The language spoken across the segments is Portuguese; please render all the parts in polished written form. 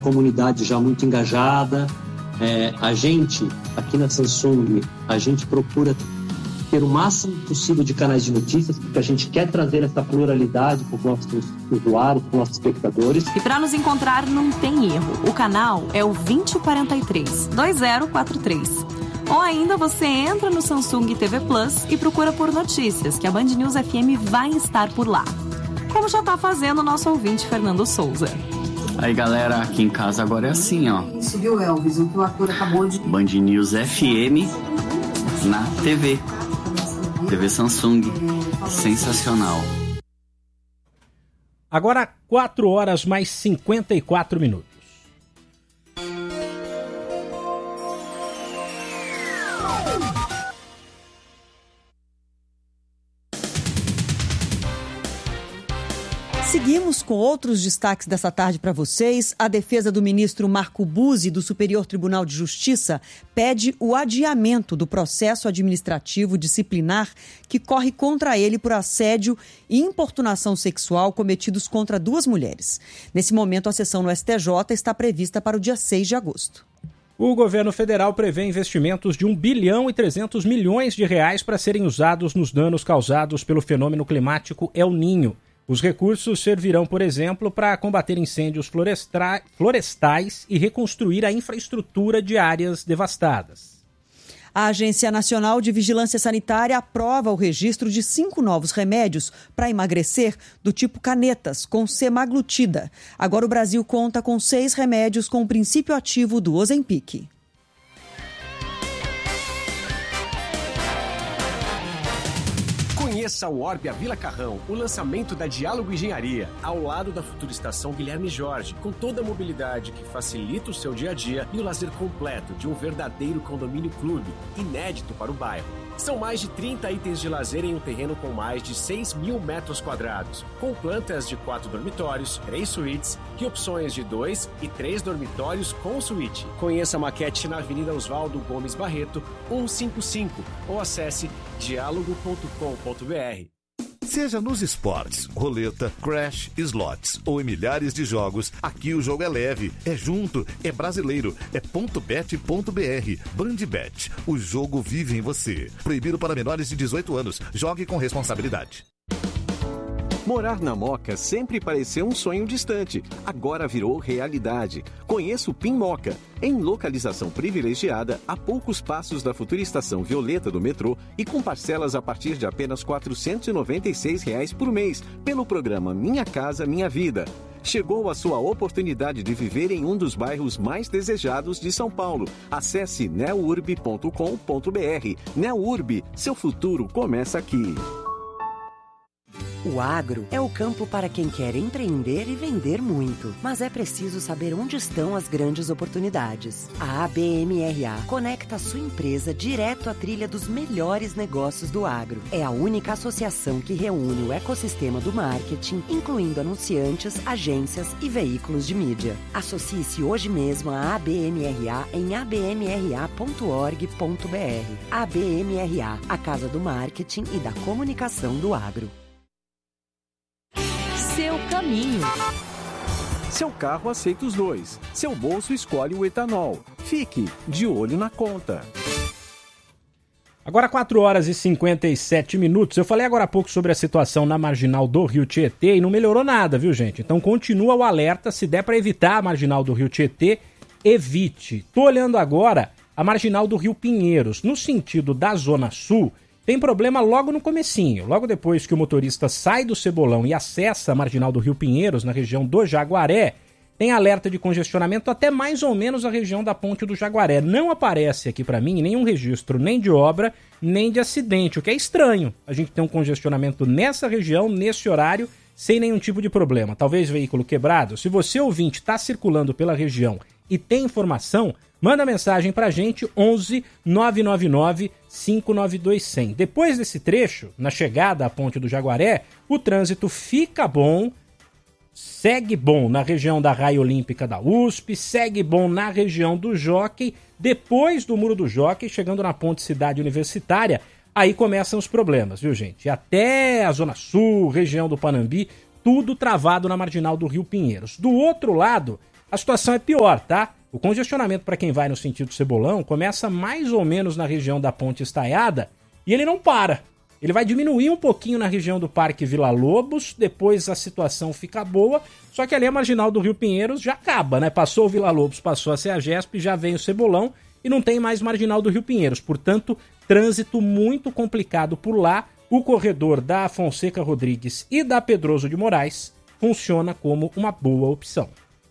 comunidade já muito engajada. A gente, aqui na Samsung, a gente procura ter o máximo possível de canais de notícias, porque a gente quer trazer essa pluralidade para os nossos usuários, para os nossos espectadores. E para nos encontrar não tem erro. O canal é o 2043. Ou ainda você entra no Samsung TV Plus e procura por notícias, que a Band News FM vai estar por lá. Como já está fazendo o nosso ouvinte Fernando Souza. Aí galera, aqui em casa agora é assim, ó. Isso, viu, Elvis? O que o ator acabou de... Band News FM na TV. TV Samsung. Sensacional. Agora 4 horas mais 54 minutos. Seguimos com outros destaques dessa tarde para vocês. A defesa do ministro Marco Buzzi, do Superior Tribunal de Justiça, pede o adiamento do processo administrativo disciplinar que corre contra ele por assédio e importunação sexual cometidos contra 2 mulheres. Nesse momento, a sessão no STJ está prevista para o dia 6 de agosto. O governo federal prevê investimentos de 1 bilhão e 300 milhões de reais para serem usados nos danos causados pelo fenômeno climático El Niño. Os recursos servirão, por exemplo, para combater incêndios florestais e reconstruir a infraestrutura de áreas devastadas. A Agência Nacional de Vigilância Sanitária aprova o registro de 5 novos remédios para emagrecer do tipo canetas, com semaglutida. Agora o Brasil conta com 6 remédios com o princípio ativo do Ozempic. Conheça o Orbia Vila Carrão, o lançamento da Diálogo Engenharia, ao lado da futura estação Guilherme Jorge, com toda a mobilidade que facilita o seu dia a dia e o lazer completo de um verdadeiro condomínio clube, inédito para o bairro. São mais de 30 itens de lazer em um terreno com mais de 6 mil metros quadrados, com plantas de 4 dormitórios, 3 suítes e opções de 2 e 3 dormitórios com suíte. Conheça a maquete na Avenida Oswaldo Gomes Barreto, 155, ou acesse diálogo.com.br. Seja nos esportes, roleta, crash, slots ou em milhares de jogos, aqui o jogo é leve, é junto, é brasileiro, é .bet.br. Bandbet, o jogo vive em você. Proibido para menores de 18 anos. Jogue com responsabilidade. Morar na Moca sempre pareceu um sonho distante. Agora virou realidade. Conheça o PIN Moca. Em localização privilegiada, a poucos passos da futura estação Violeta do metrô e com parcelas a partir de apenas R$ 496 por mês, pelo programa Minha Casa Minha Vida. Chegou a sua oportunidade de viver em um dos bairros mais desejados de São Paulo. Acesse neurb.com.br. Neurb, seu futuro começa aqui. O agro é o campo para quem quer empreender e vender muito, mas é preciso saber onde estão as grandes oportunidades. A ABMRA conecta a sua empresa direto à trilha dos melhores negócios do agro. É a única associação que reúne o ecossistema do marketing, incluindo anunciantes, agências e veículos de mídia. Associe-se hoje mesmo à ABMRA em abmra.org.br. ABMRA, a casa do marketing e da comunicação do agro. Seu caminho. Seu carro aceita os 2. Seu bolso escolhe o etanol. Fique de olho na conta. Agora 4 horas e 57 minutos. Eu falei agora há pouco sobre a situação na marginal do Rio Tietê e não melhorou nada, viu, gente? Então continua o alerta. Se der para evitar a marginal do Rio Tietê, evite. Tô olhando agora a marginal do Rio Pinheiros. No sentido da Zona Sul, tem problema logo no comecinho, logo depois que o motorista sai do Cebolão e acessa a marginal do Rio Pinheiros, na região do Jaguaré, tem alerta de congestionamento até mais ou menos a região da Ponte do Jaguaré. Não aparece aqui para mim nenhum registro nem de obra, nem de acidente, o que é estranho. A gente tem um congestionamento nessa região, nesse horário, sem nenhum tipo de problema. Talvez veículo quebrado. Se você, ouvinte, está circulando pela região e tem informação, manda mensagem pra gente, 11 999 592 100. Depois desse trecho, na chegada à Ponte do Jaguaré, o trânsito fica bom, segue bom na região da Raia Olímpica da USP, segue bom na região do Jockey. Depois do Muro do Jockey, chegando na Ponte Cidade Universitária, aí começam os problemas, viu, gente? Até a Zona Sul, região do Panambi, tudo travado na marginal do Rio Pinheiros. Do outro lado, a situação é pior, tá? O congestionamento para quem vai no sentido Cebolão começa mais ou menos na região da Ponte Estaiada e ele não para. Ele vai diminuir um pouquinho na região do Parque Vila Lobos, depois a situação fica boa, só que ali a marginal do Rio Pinheiros já acaba, né? Passou o Vila Lobos, passou a CEAGESP, já vem o Cebolão e não tem mais marginal do Rio Pinheiros. Portanto, trânsito muito complicado por lá. O corredor da Fonseca Rodrigues e da Pedroso de Moraes funciona como uma boa opção.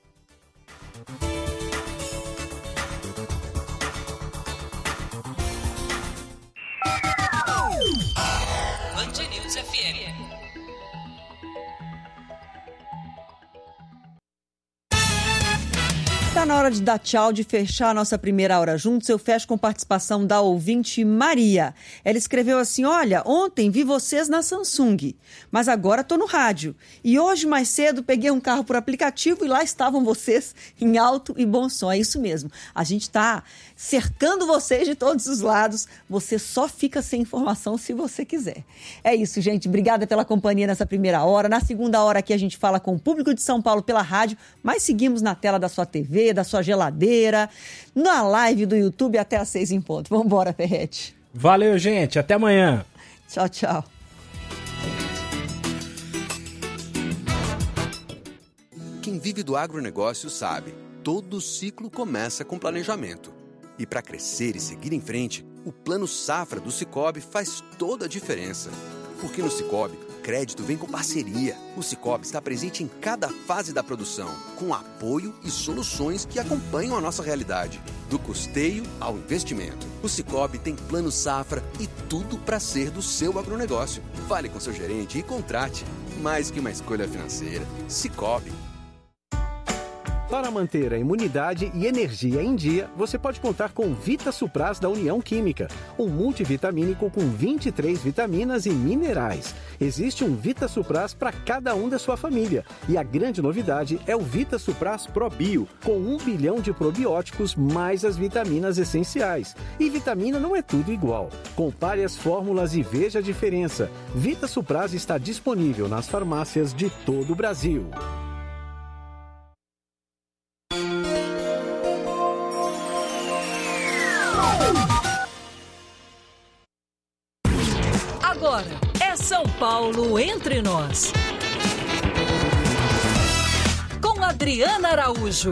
Está na hora de dar tchau, de fechar a nossa primeira hora juntos. Eu fecho com participação da ouvinte Maria. Ela escreveu assim: olha, ontem vi vocês na Samsung, mas agora estou no rádio. E hoje mais cedo peguei um carro por aplicativo e lá estavam vocês em alto e bom som. É isso mesmo. A gente está cercando vocês de todos os lados. Você só fica sem informação se você quiser. É isso, gente. Obrigada pela companhia nessa primeira hora. Na segunda hora aqui a gente fala com o público de São Paulo pela rádio, mas seguimos na tela da sua TV, da sua geladeira, na live do YouTube até às 6 em ponto. Vamos embora, Ferretti. Valeu, gente. Até amanhã. Tchau, tchau. Quem vive do agronegócio sabe, todo ciclo começa com planejamento. E para crescer e seguir em frente, o Plano Safra do Sicoob faz toda a diferença. Porque no Sicoob, crédito vem com parceria. O Sicoob está presente em cada fase da produção, com apoio e soluções que acompanham a nossa realidade. Do custeio ao investimento. O Sicoob tem Plano Safra e tudo para ser do seu agronegócio. Fale com seu gerente e contrate. Mais que uma escolha financeira. Sicoob. Para manter a imunidade e energia em dia, você pode contar com Vita Supras da União Química, um multivitamínico com 23 vitaminas e minerais. Existe um Vita Supras para cada um da sua família. E a grande novidade é o Vita Supras Pro Bio, com 1 bilhão de probióticos mais as vitaminas essenciais. E vitamina não é tudo igual. Compare as fórmulas e veja a diferença. Vita Supras está disponível nas farmácias de todo o Brasil. Agora é São Paulo Entre Nós. Com Adriana Araújo.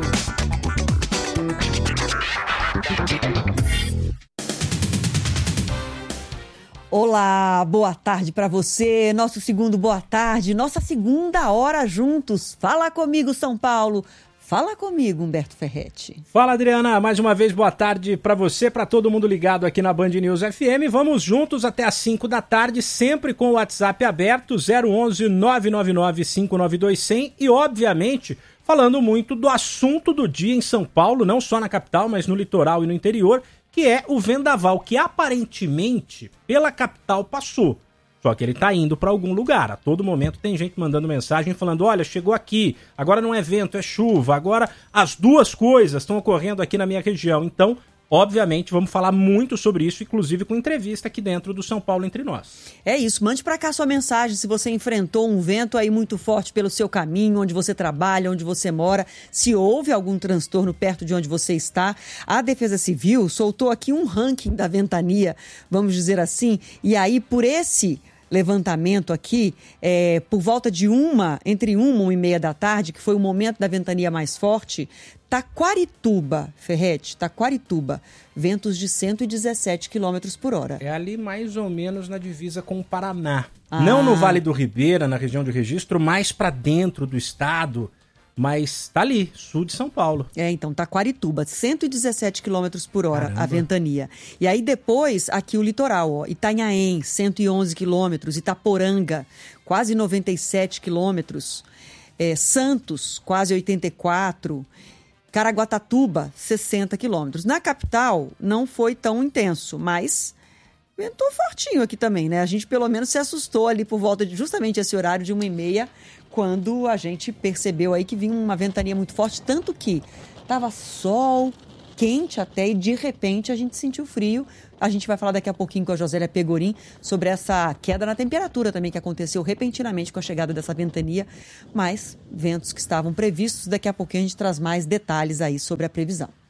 Olá, boa tarde para você. Nosso segundo boa tarde, nossa segunda hora juntos. Fala comigo, São Paulo. Fala comigo, Humberto Ferretti. Fala, Adriana. Mais uma vez, boa tarde para você, para todo mundo ligado aqui na Band News FM. Vamos juntos até às 5 da tarde, sempre com o WhatsApp aberto, 011 999 592 100 e, obviamente, falando muito do assunto do dia em São Paulo, não só na capital, mas no litoral e no interior, que é o vendaval, que aparentemente pela capital passou. Só que ele tá indo para algum lugar. A todo momento tem gente mandando mensagem falando: olha, chegou aqui, agora não é vento, é chuva, agora as duas coisas estão ocorrendo aqui na minha região. Então, obviamente, vamos falar muito sobre isso, inclusive com entrevista aqui dentro do São Paulo Entre Nós. É isso, mande para cá sua mensagem se você enfrentou um vento aí muito forte pelo seu caminho, onde você trabalha, onde você mora, se houve algum transtorno perto de onde você está. A Defesa Civil soltou aqui um ranking da ventania, vamos dizer assim, e aí por esse levantamento aqui, por volta de entre 1h30 da tarde, que foi o momento da ventania mais forte, Taquarituba, Ferretti, Taquarituba, ventos de 117 km por hora. É ali mais ou menos na divisa com o Paraná. Não no Vale do Ribeira, na região de registro, mais para dentro do estado, mas tá ali, sul de São Paulo. Então, Taquarituba, 117 km por hora. Caramba. A ventania. E aí depois, aqui o litoral, ó, Itanhaém, 111 km, Itaporanga, quase 97 km, Santos, quase 84 km, Caraguatatuba, 60 quilômetros. Na capital, não foi tão intenso, mas ventou fortinho aqui também, né? A gente pelo menos se assustou ali por volta de justamente esse horário de 1h30, quando a gente percebeu aí que vinha uma ventania muito forte, tanto que tava sol, quente até, e de repente a gente sentiu frio. A gente vai falar daqui a pouquinho com a Josélia Pegorim sobre essa queda na temperatura também que aconteceu repentinamente com a chegada dessa ventania, mas ventos que estavam previstos. Daqui a pouquinho a gente traz mais detalhes aí sobre a previsão.